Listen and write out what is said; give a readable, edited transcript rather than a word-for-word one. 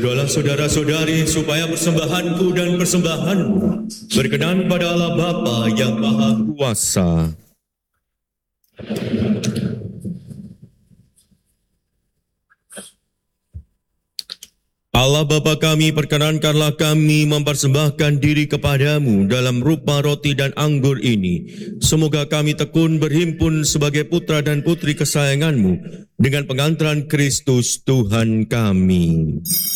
Berdoalah saudara-saudari supaya persembahanku dan persembahanmu berkenan pada Allah Bapa yang Maha Kuasa. Allah Bapa kami, perkenankanlah kami mempersembahkan diri kepadamu dalam rupa roti dan anggur ini. Semoga kami tekun berhimpun sebagai putra dan putri kesayanganmu dengan pengantaran Kristus Tuhan kami.